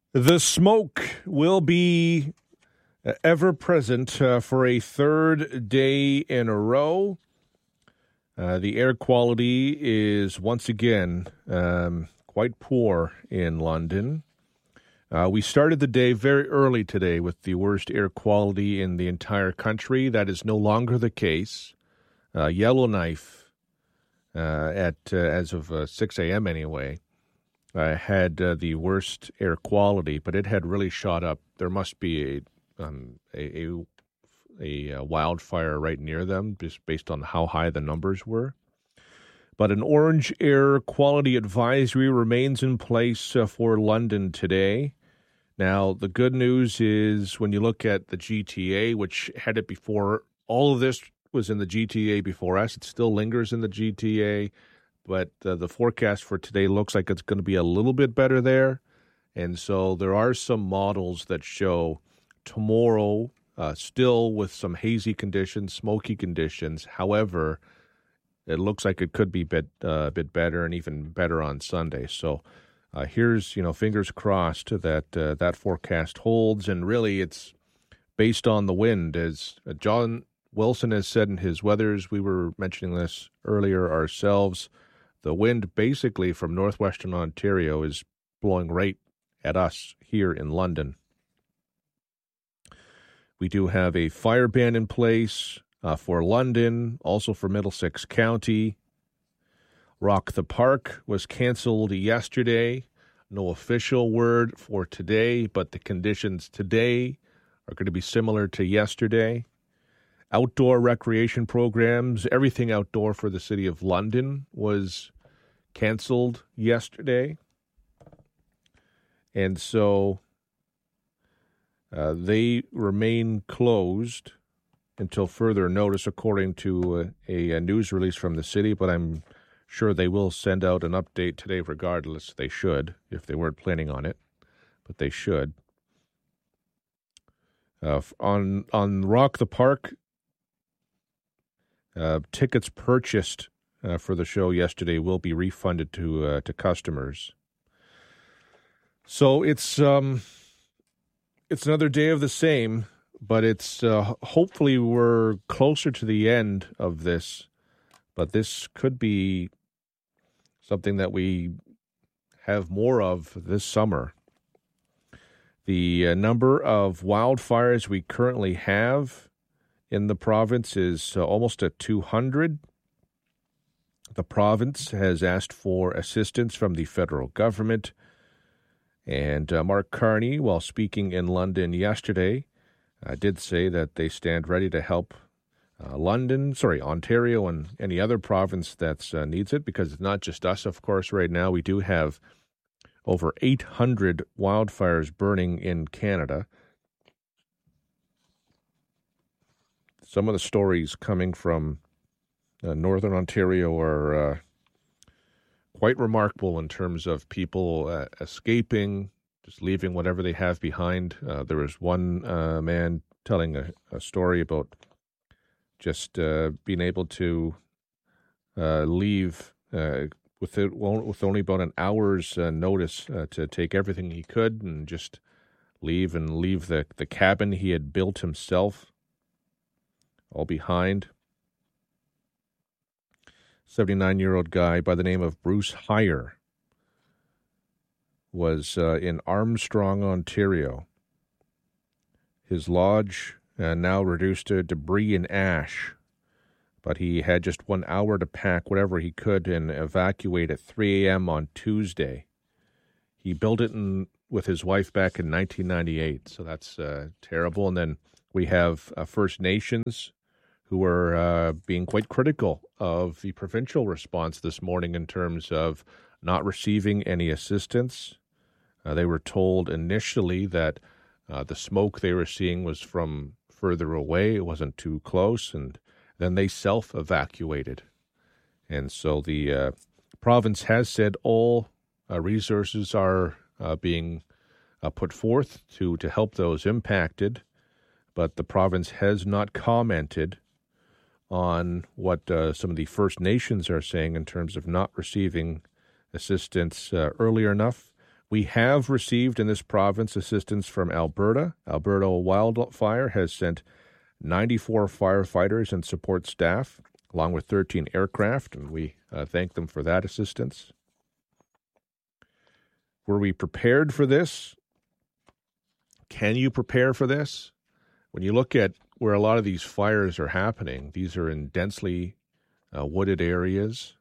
The smoke will be ever present for a third day in a row. The air quality is once again quite poor in London. We started the day very early today with the worst air quality in the entire country. That is no longer the case. Yellowknife, as of 6 a.m. anyway, had the worst air quality, but it had really shot up. There must be a wildfire right near them, just based on how high the numbers were. But an orange air quality advisory remains in place for London today. Now, the good news is when you look at the GTA, which had it before, all of this was in the GTA before us. It still lingers in the GTA, but the forecast for today looks like it's going to be a little bit better there. And so there are some models that show tomorrow still with some hazy conditions, smoky conditions. However, it looks like it could be a bit better and even better on Sunday. So here's, fingers crossed that that forecast holds. And really, it's based on the wind. As John Wilson has said in his weathers, we were mentioning this earlier ourselves, the wind basically from northwestern Ontario is blowing right at us here in London. We do have a fire ban in place for London, also for Middlesex County. Rock the Park was canceled yesterday. No official word for today, but the conditions today are going to be similar to yesterday. Outdoor recreation programs, everything outdoor for the City of London was canceled yesterday. And so they remain closed until further notice, according to a news release from the city, but I'm sure they will send out an update today regardless. They should, if they weren't planning on it, but they should. On Rock the Park, tickets purchased for the show yesterday will be refunded to customers. So it's another day of the same, but it's hopefully we're closer to the end of this. But this could be something that we have more of this summer. The number of wildfires we currently have in the province is almost at 200. The province has asked for assistance from the federal government. And Mark Carney, while speaking in London yesterday, did say that they stand ready to help Ontario and any other province that needs it, because it's not just us, of course. Right now, we do have over 800 wildfires burning in Canada. Some of the stories coming from Northern Ontario are quite remarkable in terms of people escaping, just leaving whatever they have behind. There was one man telling a story about just being able to leave with only about an hour's notice to take everything he could and just leave the cabin he had built himself all behind. 79-year-old guy by the name of Bruce Heyer was in Armstrong, Ontario. His lodge now reduced to debris and ash, but he had just 1 hour to pack whatever he could and evacuate at 3 a.m. on Tuesday. He built it with his wife back in 1998, so that's terrible. And then we have First Nations who are being quite critical of the provincial response this morning in terms of not receiving any assistance. They were told initially that the smoke they were seeing was from further away. It wasn't too close, and then they self-evacuated. And so the province has said all resources are being put forth to help those impacted, but the province has not commented on what some of the First Nations are saying in terms of not receiving assistance earlier enough. We have received in this province assistance from Alberta. Alberta Wildfire has sent 94 firefighters and support staff, along with 13 aircraft, and we thank them for that assistance. Were we prepared for this? Can you prepare for this? When you look at where a lot of these fires are happening, these are in densely wooded areas.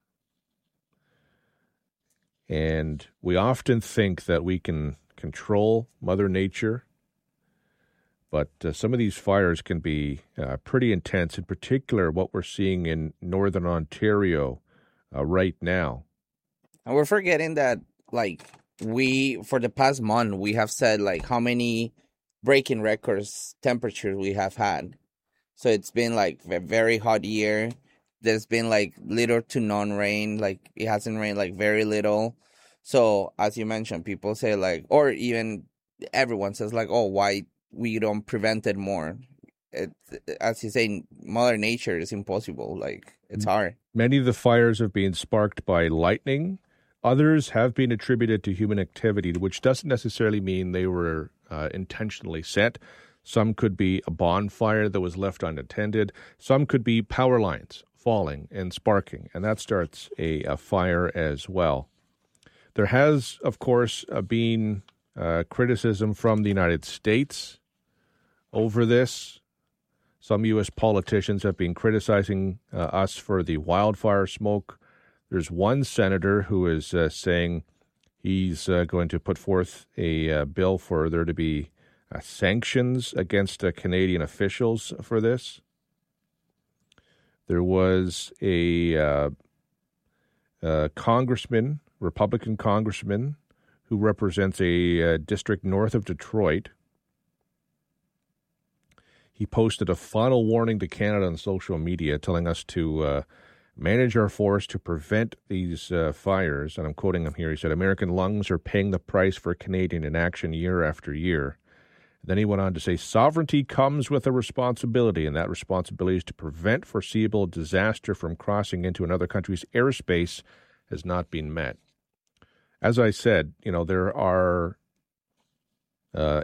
And we often think that we can control Mother Nature, but some of these fires can be pretty intense, in particular what we're seeing in Northern Ontario right now. And we're forgetting that, for the past month, we have said, how many breaking records temperatures we have had. So it's been, a very hot year. There's been, little to none rain. It hasn't rained, very little. So, as you mentioned, people say, or even everyone says, why we don't prevent it more. As you say, Mother Nature is impossible. It's hard. Many of the fires have been sparked by lightning. Others have been attributed to human activity, which doesn't necessarily mean they were intentionally set. Some could be a bonfire that was left unattended. Some could be power lines falling and sparking, and that starts a fire as well. There has, of course, been criticism from the United States over this. Some U.S. politicians have been criticizing us for the wildfire smoke. There's one senator who is saying he's going to put forth a bill for there to be sanctions against Canadian officials for this. There was a congressman, Republican congressman, who represents a district north of Detroit. He posted a final warning to Canada on social media telling us to manage our forests to prevent these fires. And I'm quoting him here. He said, "American lungs are paying the price for Canadian inaction year after year." Then he went on to say, "Sovereignty comes with a responsibility, and that responsibility is to prevent foreseeable disaster from crossing into another country's airspace has not been met." As I said, there are about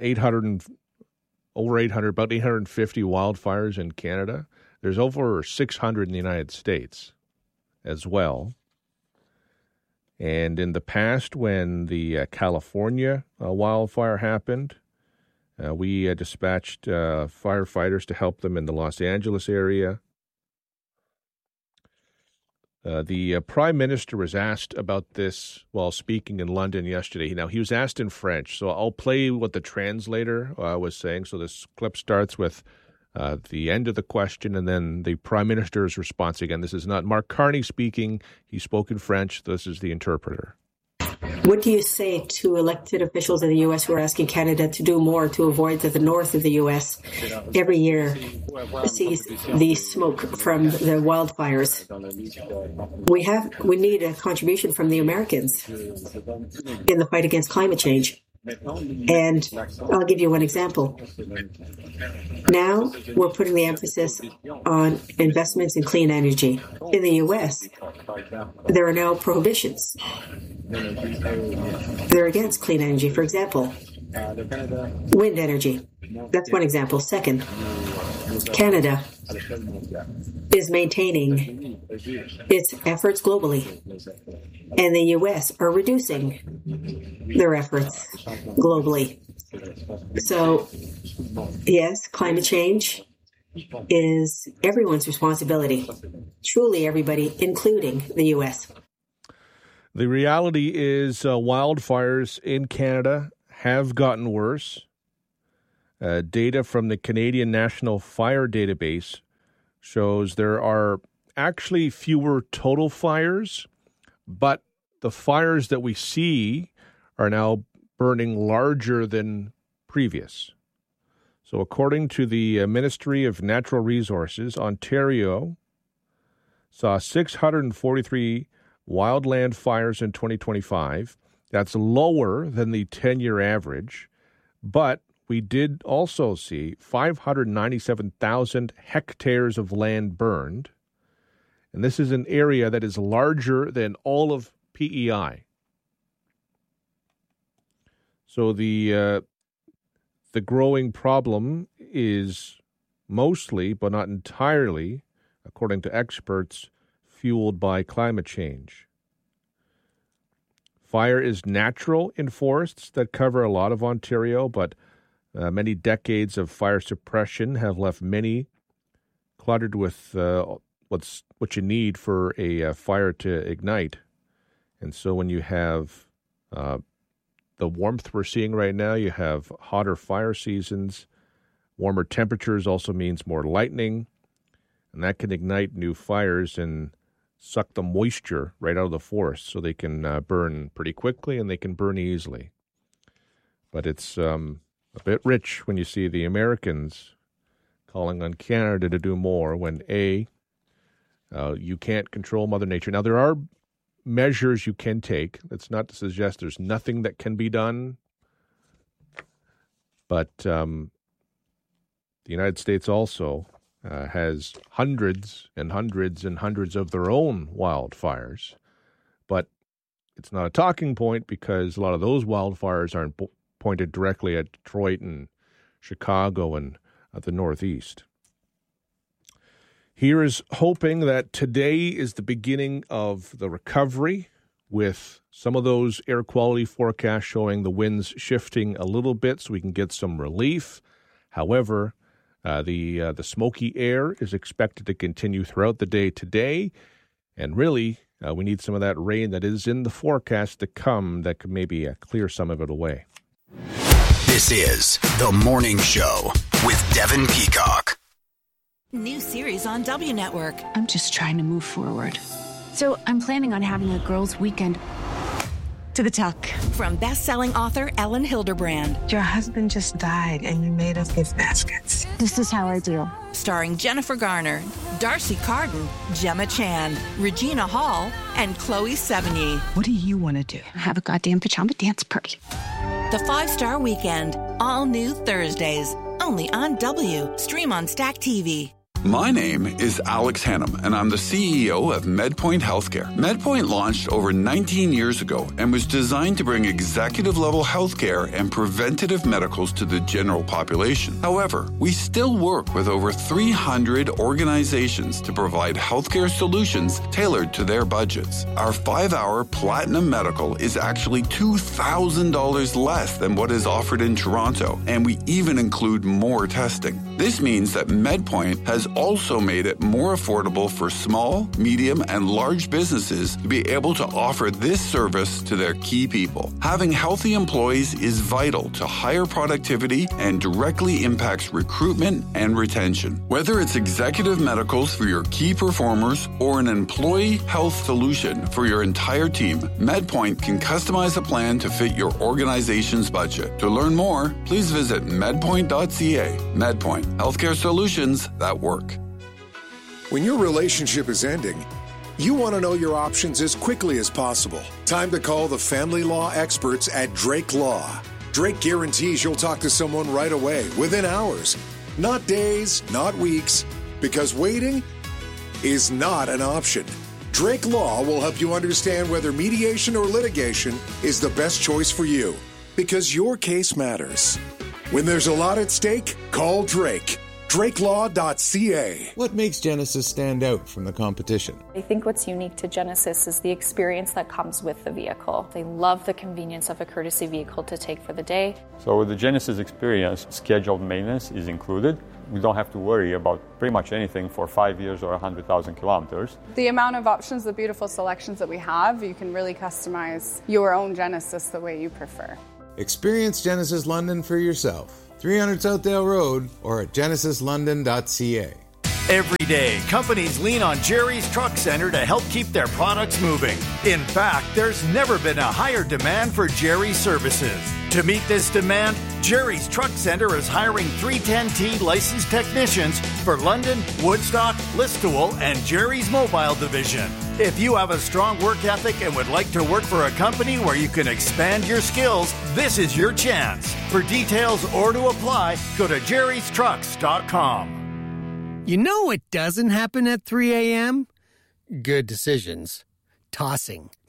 850 wildfires in Canada. There's over 600 in the United States as well. And in the past, when the California wildfire happened, we dispatched firefighters to help them in the Los Angeles area. The Prime Minister was asked about this while speaking in London yesterday. Now, he was asked in French, so I'll play what the translator was saying. So this clip starts with the end of the question, and then the Prime Minister's response again. This is not Mark Carney speaking. He spoke in French. This is the interpreter. What do you say to elected officials in the U.S. who are asking Canada to do more to avoid that the north of the U.S. every year sees the smoke from the wildfires? We need a contribution from the Americans in the fight against climate change. And I'll give you one example. Now we're putting the emphasis on investments in clean energy. In the U.S., there are now prohibitions. They're against clean energy. For example, wind energy. That's one example. Second, Canada is maintaining its efforts globally, and the U.S. are reducing their efforts globally. So, yes, climate change is everyone's responsibility, truly everybody, including the U.S. The reality is wildfires in Canada have gotten worse. Data from the Canadian National Fire Database shows there are actually fewer total fires, but the fires that we see are now burning larger than previous. So according to the Ministry of Natural Resources, Ontario saw 643 wildland fires in 2025. That's lower than the 10-year average, but we did also see 597,000 hectares of land burned, and this is an area that is larger than all of PEI. So the growing problem is mostly, but not entirely, according to experts, fueled by climate change. Fire is natural in forests that cover a lot of Ontario, but many decades of fire suppression have left many cluttered with what you need for a fire to ignite. And so when you have the warmth we're seeing right now, you have hotter fire seasons. Warmer temperatures also means more lightning, and that can ignite new fires and suck the moisture right out of the forest so they can burn pretty quickly and they can burn easily. But it's a bit rich when you see the Americans calling on Canada to do more when, you can't control Mother Nature. Now, there are measures you can take. That's not to suggest there's nothing that can be done. But the United States also has hundreds and hundreds and hundreds of their own wildfires. But it's not a talking point because a lot of those wildfires aren't pointed directly at Detroit and Chicago and the Northeast. Here is hoping that today is the beginning of the recovery, with some of those air quality forecasts showing the winds shifting a little bit so we can get some relief. However, the smoky air is expected to continue throughout the day today, and really we need some of that rain that is in the forecast to come that could maybe clear some of it away. This is The Morning Show with Devin Peacock. New series on W Network. I'm just trying to move forward. So I'm planning on having a girls' weekend. To the tuck. From best-selling author Ellen Hilderbrand. Your husband just died and you made us gift baskets. This is how I do. Starring Jennifer Garner, Darcy Carden, Gemma Chan, Regina Hall, and Chloe Sevigny. What do you want to do? Have a goddamn pajama dance party. The 5-Star Weekend. All new Thursdays. Only on W. Stream on Stack TV. My name is Alex Hannum, and I'm the CEO of MedPoint Healthcare. MedPoint launched over 19 years ago and was designed to bring executive-level healthcare and preventative medicals to the general population. However, we still work with over 300 organizations to provide healthcare solutions tailored to their budgets. Our 5-hour Platinum Medical is actually $2,000 less than what is offered in Toronto, and we even include more testing. This means that MedPoint has also made it more affordable for small, medium, and large businesses to be able to offer this service to their key people. Having healthy employees is vital to higher productivity and directly impacts recruitment and retention. Whether it's executive medicals for your key performers or an employee health solution for your entire team, MedPoint can customize a plan to fit your organization's budget. To learn more, please visit medpoint.ca. MedPoint, healthcare solutions that work. When your relationship is ending, you want to know your options as quickly as possible. Time to call the family law experts at Drake Law. Drake guarantees you'll talk to someone right away, within hours. Not days, not weeks, because waiting is not an option. Drake Law will help you understand whether mediation or litigation is the best choice for you, because your case matters. When there's a lot at stake, call Drake. DrakeLaw.ca. What makes Genesis stand out from the competition? I think what's unique to Genesis is the experience that comes with the vehicle. They love the convenience of a courtesy vehicle to take for the day. So with the Genesis experience, scheduled maintenance is included. We don't have to worry about pretty much anything for 5 years or 100,000 kilometers. The amount of options, the beautiful selections that we have, you can really customize your own Genesis the way you prefer. Experience Genesis London for yourself. 300 Southdale Road or at genesislondon.ca. Every day, companies lean on Jerry's Truck Center to help keep their products moving. In fact, there's never been a higher demand for Jerry's services. To meet this demand, Jerry's Truck Center is hiring 310T licensed technicians for London, Woodstock, Listowel, and Jerry's Mobile Division. If you have a strong work ethic and would like to work for a company where you can expand your skills, this is your chance. For details or to apply, go to jerrystrucks.com. You know what doesn't happen at 3 a.m.? Good decisions. Tossing,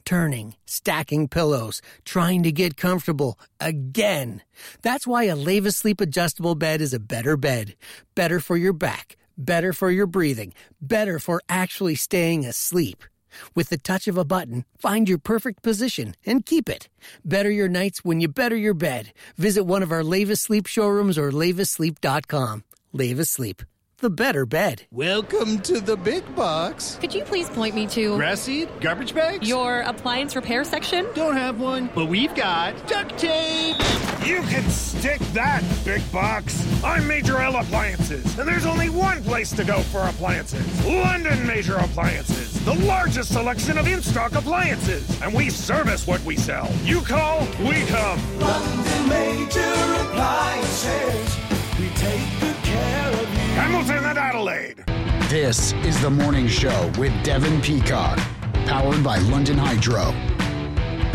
turning, stacking pillows, trying to get comfortable again. That's why a Leva Sleep adjustable bed is a better bed. Better for your back, better for your breathing, better for actually staying asleep. With the touch of a button, find your perfect position and keep it. Better your nights when you better your bed. Visit one of our Leva Sleep showrooms or levasleep.com. Leva Sleep, the better bed. Welcome to the big box. Could you please point me to... grass seed? Garbage bags? Your appliance repair section? Don't have one, but we've got duct tape. You can stick that, big box. I'm Major L Appliances, and there's only one place to go for appliances. London Major Appliances, the largest selection of in-stock appliances. And we service what we sell. You call, we come. London Major Appliances. We take good care of you. Hamilton and Adelaide. This is The Morning Show with Devin Peacock, powered by London Hydro.